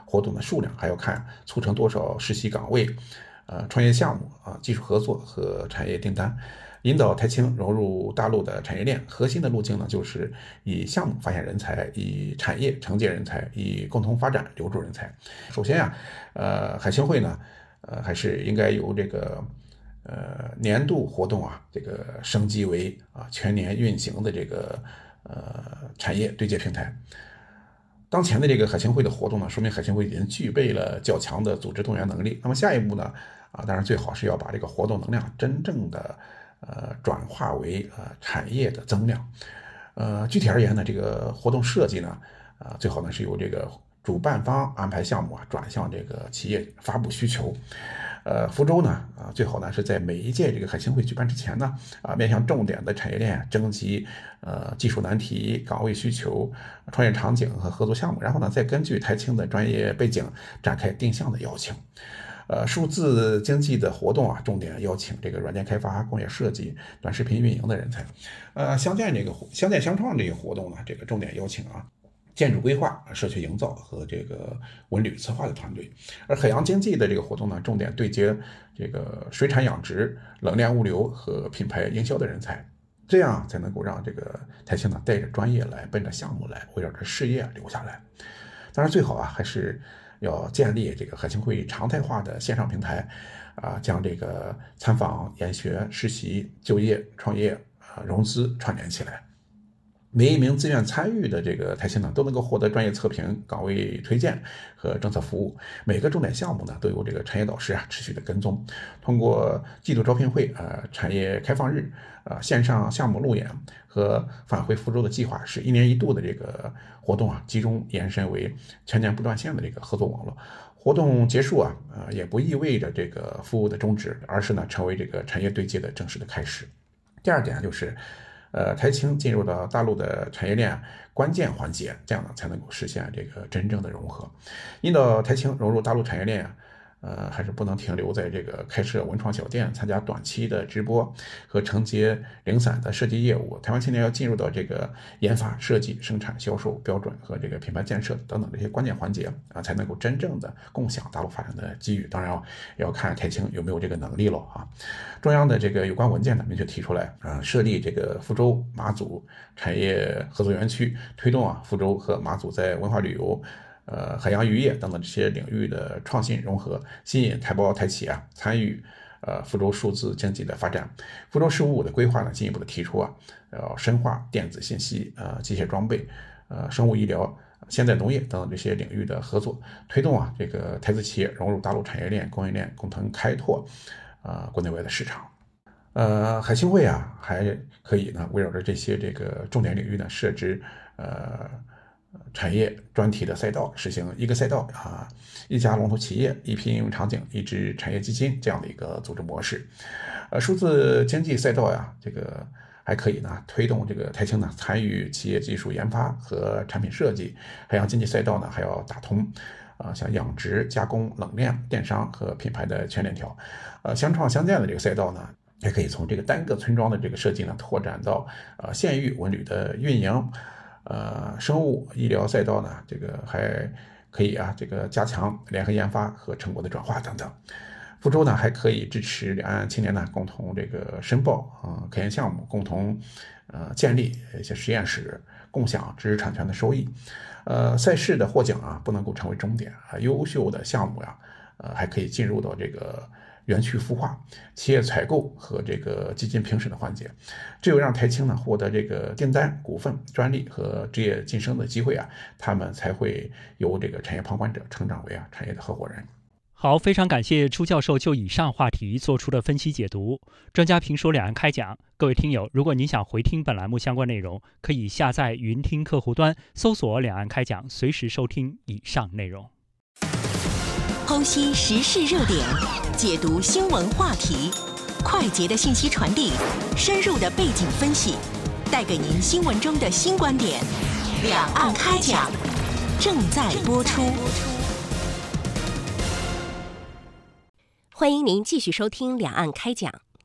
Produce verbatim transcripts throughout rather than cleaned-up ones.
活动的数量，还要看促成多少实习岗位、呃创业项目啊、技术合作和产业订单。引导台青融入大陆的产业链，核心的路径呢，就是以项目发现人才，以产业承接人才，以共同发展留住人才。首先啊，呃，海青会呢，呃，还是应该由这个呃年度活动啊，这个升级为啊全年运行的这个呃产业对接平台。当前的这个海青会的活动呢，说明海青会已经具备了较强的组织动员能力。那么下一步呢，啊，当然最好是要把这个活动能量真正的呃转化为呃产业的增量。呃，具体而言呢，这个活动设计呢，啊、呃，最好呢是由这个主办方安排项目啊转向这个企业发布需求。呃，福州呢，啊，最好呢是在每一届这个海青会举办之前呢，啊，面向重点的产业链征集呃技术难题、岗位需求、创业场景和合作项目，然后呢再根据台青的专业背景展开定向的邀请。呃，数字经济的活动啊，重点邀请这个软件开发、工业设计、短视频运营的人才。呃，相见这个相见相创这个活动呢，这个重点邀请啊。建筑规划、社区营造和这个文旅策划的团队，而海洋经济的这个活动呢，重点对接这个水产养殖、冷链物流和品牌营销的人才，这样才能够让这个台青呢带着专业来，奔着项目来，围绕着事业留下来。当然，最好啊还是要建立这个海青会常态化的线上平台，啊，将这个参访、研学、实习、就业、创业、啊融资串联起来。每一名自愿参与的这个台青呢，都能够获得专业测评、岗位推荐和政策服务。每个重点项目呢，都有这个产业导师啊持续的跟踪。通过季度招聘会、呃产业开放日、呃线上项目路演和返回福州的计划，是一年一度的这个活动啊，集中延伸为全年不断线的这个合作网络。活动结束啊，呃也不意味着这个服务的终止，而是呢成为这个产业对接的正式的开始。第二点就是。呃，台青进入到大陆的产业链关键环节，这样呢才能够实现这个真正的融合。引导台青融入大陆产业链，呃，还是不能停留在这个开设文创小店、参加短期的直播和承接零散的设计业务。台湾青年要进入到这个研发、设计、生产、销售标准和这个品牌建设等等这些关键环节啊，才能够真正的共享大陆发展的机遇。当然要要看台青有没有这个能力了啊。中央的这个有关文件呢，明确提出来啊，设立这个福州马祖产业合作园区，推动啊福州和马祖在文化旅游。呃，海洋渔业等等这些领域的创新融合，吸引台胞台企啊参与呃福州数字经济的发展。福州“十五五”的规划呢，进一步的提出啊，要深化电子信息、呃机械装备、呃生物医疗、现代农业等等这些领域的合作，推动啊这个台资企业融入大陆产业链、供应链，共同开拓啊、呃、国内外的市场。呃，海青会啊还可以呢围绕着这些这个重点领域呢设置呃。产业专题的赛道，实行一个赛道啊，一家龙头企业，一批应用场景，一支产业基金这样的一个组织模式。呃，数字经济赛道呀，这个还可以呢推动这个台青呢参与企业技术研发和产品设计。海洋经济赛道呢还要打通啊、呃，像养殖、加工、冷链、电商和品牌的全链条。呃，相创相建的这个赛道呢，也可以从这个单个村庄的这个设计呢拓展到呃县域文旅的运营。呃，生物医疗赛道呢，这个还可以啊，这个加强联合研发和成果的转化等等。福州呢，还可以支持两岸青年呢共同这个申报啊、呃、科研项目，共同呃建立一些实验室，共享知识产权的收益。呃，赛事的获奖啊，不能够成为终点啊，优秀的项目呀，呃，还可以进入到这个。园区孵化、企业采购和这个基金评审的环节，只有让台青呢获得这个订单、股份、专利和职业晋升的机会啊，他们才会由这个产业旁观者成长为啊产业的合伙人。 好，非常感谢朱教授就以上话题做出的分析解读。专家评说两岸开讲，各位听友，如果您想回听本栏目相关内容，可以下载云听客户端，搜索两岸开讲，随时收听以上内容。 剖析时事热点，解读新闻话题，快捷的信息传递，深入的背景分析，带给您新闻中的新观点。两岸开讲正在播出。欢迎您继续收听两岸开讲。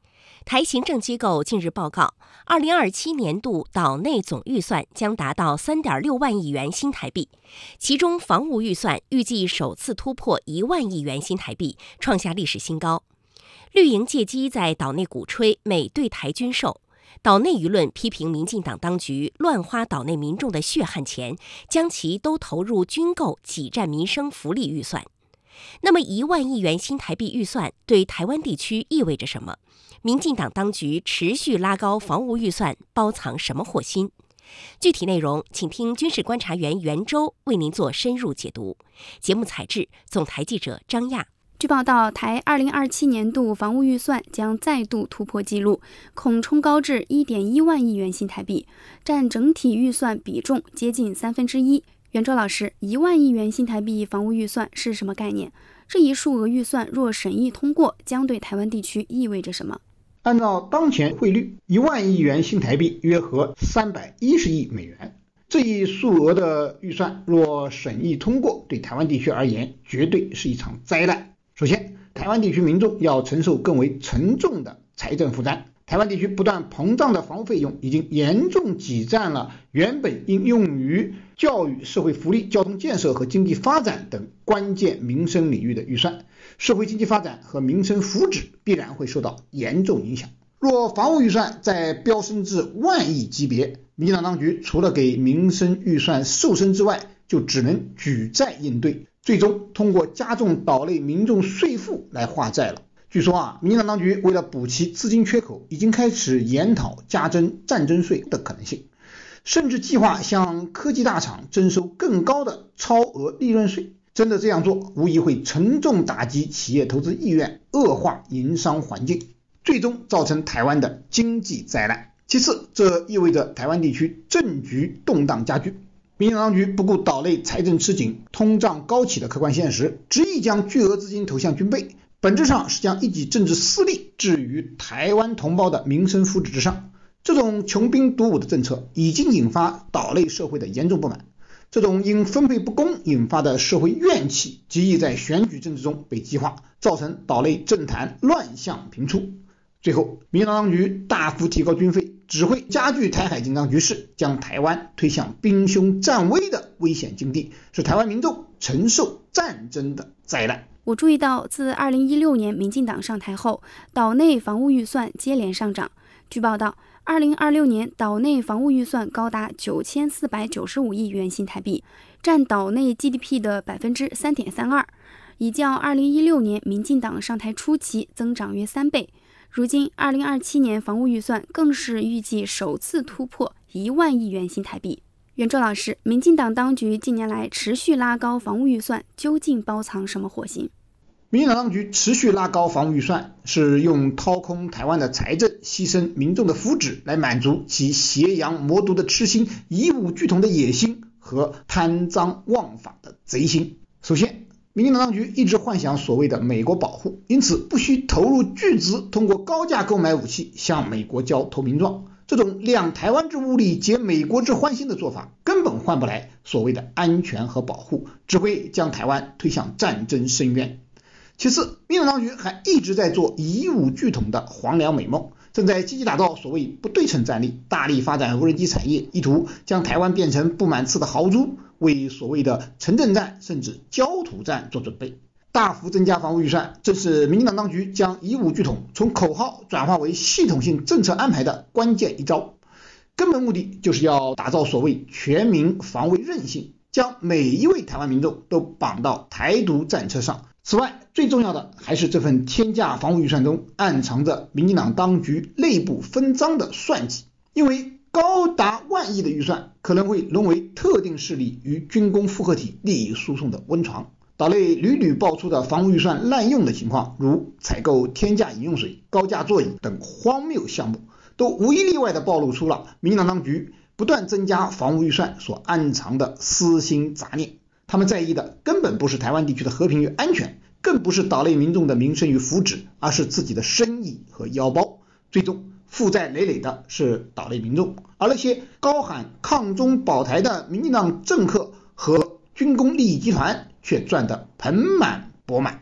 台行政机构近日报告，二零二七年度岛内总预算将达到 三点六万亿元新台币，其中防务预算预计首次突破一万亿元新台币，创下历史新高。绿营借机在岛内鼓吹美对台军售，岛内舆论批评民进党当局乱花岛内民众的血汗钱，将其都投入军购挤占民生福利预算。那么一万亿元新台币预算对台湾地区意味着什么？民进党当局持续拉高防务预算，包藏什么祸心？具体内容，请听军事观察员袁周为您做深入解读。节目采制，总台记者张亚。 据报道，台二零二七年度防务预算将再度突破纪录，恐冲高至 一点一万亿元新台币，占整体预算比重接近三分之一。袁周老师，一万亿元新台币防务预算是什么概念？这一数额预算若审议通过，将对台湾地区意味着什么？ 按照当前汇率，一万亿元新台币约合三百一十亿美元。这一数额的预算若审议通过，对台湾地区而言，绝对是一场灾难。首先，台湾地区民众要承受更为沉重的财政负担。台湾地区不断膨胀的房屋费用已经严重挤占了原本应用于教育、社会福利、交通建设和经济发展等关键民生领域的预算，社会经济发展和民生福祉必然会受到严重影响。若防务预算再飙升至万亿级别，民进党当局除了给民生预算瘦身之外，就只能举债应对，最终通过加重岛内民众税负来化债了。据说啊，民进党当局为了补齐资金缺口，已经开始研讨加征战争税的可能性，甚至计划向科技大厂征收更高的超额利润税。真的这样做，无疑会沉重打击企业投资意愿，恶化营商环境，最终造成台湾的经济灾难。其次，这意味着台湾地区政局动荡加剧。民进党当局不顾岛内财政吃紧、通胀高企的客观现实，执意将巨额资金投向军备，本质上是将一己政治私利置于台湾同胞的民生福祉之上。这种穷兵黩武的政策已经引发岛内社会的严重不满，这种因分配不公引发的社会怨气极易在选举政治中被激化，造成岛内政坛乱象频出。最后，民进党当局大幅提高军费，只会加剧台海紧张局势，将台湾推向兵凶战危的危险境地，使台湾民众承受战争的灾难。 我注意到，自二零一六年民进党上台后，岛内防务预算接连上涨。据报道，二零二六年岛内防务预算高达九千四百九十五亿元新台币，占岛内 G D P 的 百分之三点三二，已较二零一六年民进党上台初期增长约三倍。如今二零二七年防务预算更是预计首次突破一万亿元新台币。袁周老师，民进党当局近年来持续拉高防务预算，究竟包藏什么祸心？ 民进党当局持续拉高防务预算，是用掏空台湾的财政、牺牲民众的福祉来满足其邪阳魔毒的痴心、以武拒统的野心和贪赃枉法的贼心。首先，民进党当局一直幻想所谓的美国保护，因此不惜投入巨资，通过高价购买武器向美国交投名状。这种量台湾之物力，结美国之欢心的做法，根本换不来所谓的安全和保护，只会将台湾推向战争深渊。其次，民进党当局还一直在做以武拒统的黄粱美梦，正在积极打造所谓不对称战力，大力发展无人机产业，意图将台湾变成不满次的豪猪，为所谓的城镇战甚至焦土战做准备。大幅增加防务预算，正是民进党当局将以武拒统从口号转化为系统性政策安排的关键一招。根本目的就是要打造所谓全民防卫韧性，将每一位台湾民众都绑到台独战车上。此外，最重要的还是这份天价防务预算中暗藏着民进党当局内部分赃的算计，因为高达万亿的预算可能会沦为特定势力与军工复合体利益输送的温床。岛内屡屡爆出的防务预算滥用的情况，如采购天价饮用水、高价座椅等荒谬项目，都无一例外地暴露出了民进党当局不断增加防务预算所暗藏的私心杂念。他们在意的根本不是台湾地区的和平与安全，更不是岛内民众的民生与福祉，而是自己的生意和腰包。最终负债累累的是岛内民众，而那些高喊抗中保台的民进党政客和军工利益集团却赚得盆满钵满。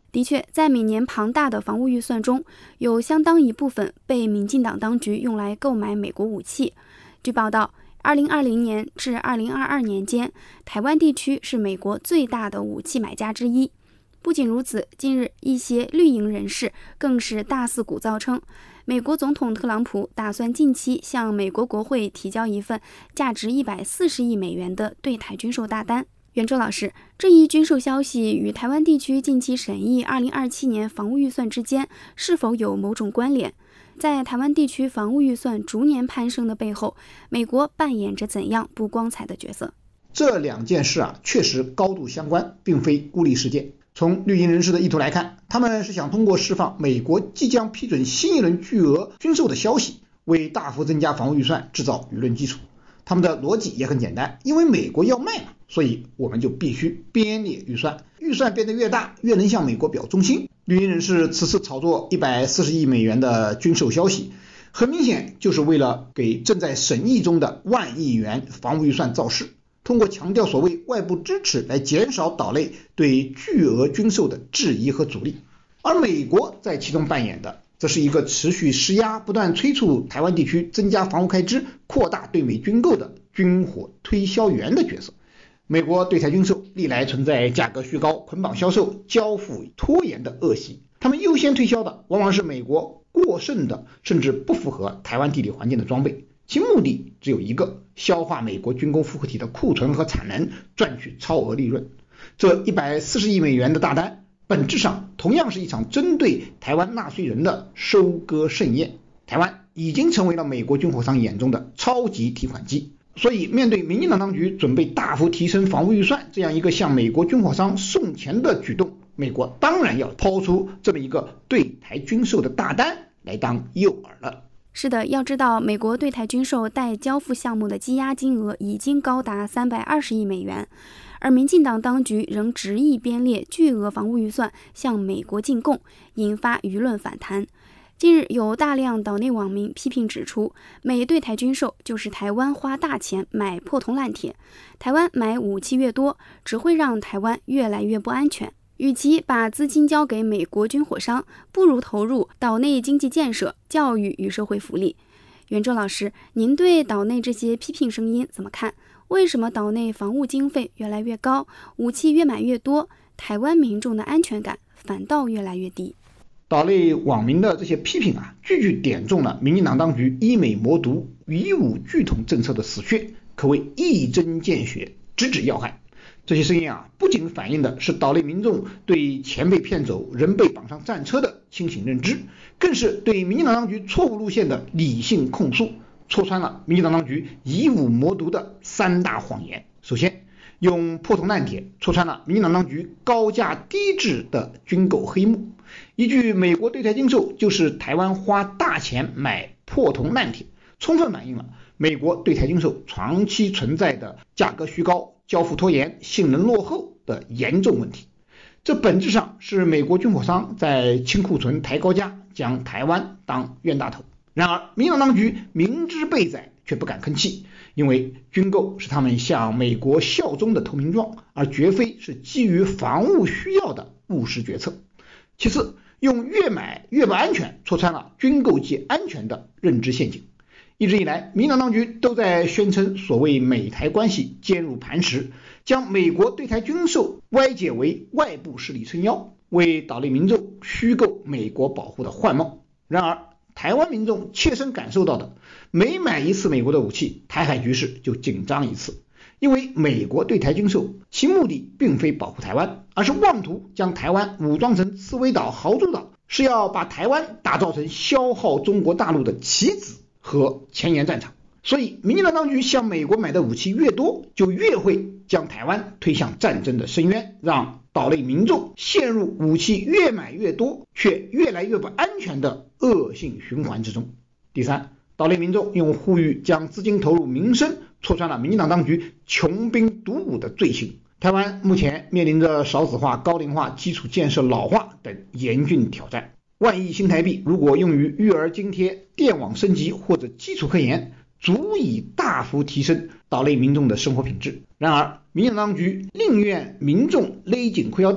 的确，在每年庞大的防务预算中，有相当一部分被民进党当局用来购买美国武器。据报道，二零二零年至二零二二年间，台湾地区是美国最大的武器买家之一。不仅如此，近日一些绿营人士更是大肆鼓噪称，美国总统特朗普打算近期向美国国会提交一份价值一百四十亿美元的对台军售大单。袁周老师，这一军售消息与台湾地区近期审议二零二七年防务预算之间是否有某种关联？在台湾地区防务预算逐年攀升的背后，美国扮演着怎样不光彩的角色？ 这两件事啊，确实高度相关，并非孤立事件。从绿营人士的意图来看，他们是想通过释放美国即将批准新一轮巨额军售的消息，为大幅增加防务预算制造舆论基础。他们的逻辑也很简单，因为美国要卖嘛，所以我们就必须编列预算，预算变得越大，越能向美国表忠心。绿营人士此次炒作一百四十亿美元的军售消息，很明显就是为了给正在审议中的万亿元防务预算造势，通过强调所谓外部支持来减少岛内对巨额军售的质疑和阻力。而美国在其中扮演的这是一个持续施压，不断催促台湾地区增加防务开支，扩大对美军购的军火推销员的角色。美国对台军售历来存在价格虚高、捆绑销售、交付拖延的恶习，他们优先推销的往往是美国过剩的甚至不符合台湾地理环境的装备，其目的只有一个，消化美国军工复合体的库存和产能，赚取超额利润。这一百四十亿美元的大单本质上同样是一场针对台湾纳税人的收割盛宴。台湾已经成为了美国军火商眼中的超级提款机，所以面对民进党当局准备大幅提升防务预算这样一个向美国军火商送钱的举动，美国当然要抛出这么一个对台军售的大单来当诱饵了。 是的，要知道美国对台军售待交付项目的积压金额已经高达三百二十亿美元，而民进党当局仍执意编列巨额防务预算向美国进贡，引发舆论反弹。近日有大量岛内网民批评指出，美对台军售就是台湾花大钱买破铜烂铁，台湾买武器越多，只会让台湾越来越不安全。与其把资金交给美国军火商，不如投入岛内经济建设、教育与社会福利。袁周老师，您对岛内这些批评声音怎么看？为什么岛内防务经费越来越高，武器越买越多，台湾民众的安全感反倒越来越低？ 岛内网民的这些批评啊，句句点中了民进党当局医美魔毒、以武拒统政策的死穴，可谓一针见血，直指要害。这些声音啊，不仅反映的是岛内民众对钱被骗走、人被绑上战车的清醒认知，更是对民进党当局错误路线的理性控诉，戳穿了民进党当局以武魔毒的三大谎言。首先，用破铜烂铁戳穿了民进党当局高价低质的军购黑幕。依据美国对台军售就是台湾花大钱买破铜烂铁，充分反映了美国对台军售长期存在的价格虚高、交付拖延、性能落后的严重问题。这本质上是美国军火商在清库存、抬高价，将台湾当冤大头。然而民进党当局明知被宰却不敢吭气，因为军购是他们向美国效忠的投名状，而绝非是基于防务需要的务实决策。其次，用越买越不安全戳穿了军购即安全的认知陷阱。一直以来，民进党当局都在宣称所谓美台关系坚如磐石，将美国对台军售歪解为外部势力撑腰，为岛内民众虚构美国保护的幻梦。然而台湾民众切身感受到的，每买一次美国的武器，台海局势就紧张一次。因为美国对台军售其目的并非保护台湾，而是妄图将台湾武装成刺猬岛、豪猪岛，是要把台湾打造成消耗中国大陆的棋子和前沿战场。所以民进党当局向美国买的武器越多，就越会将台湾推向战争的深渊，让岛内民众陷入武器越买越多却越来越不安全的恶性循环之中。第三，岛内民众用呼吁将资金投入民生，戳穿了民进党当局穷兵黩武的罪行。台湾目前面临着少子化、高龄化、基础建设老化等严峻挑战。万亿新台币如果用于育儿津贴、电网升级或者基础科研，足以大幅提升岛内民众的生活品质。然而民进党当局宁愿民众勒紧裤腰带，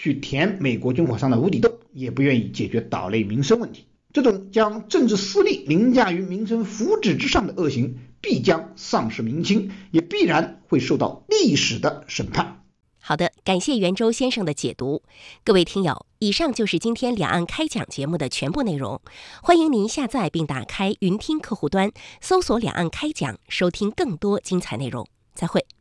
去填美国军火商的无底洞，也不愿意解决岛内民生问题。这种将政治私利凌驾于民生福祉之上的恶行，必将丧失民心，也必然会受到历史的审判。 好的，感谢袁周先生的解读。各位听友，以上就是今天两岸开讲节目的全部内容。欢迎您下载并打开云听客户端，搜索两岸开讲，收听更多精彩内容。再会。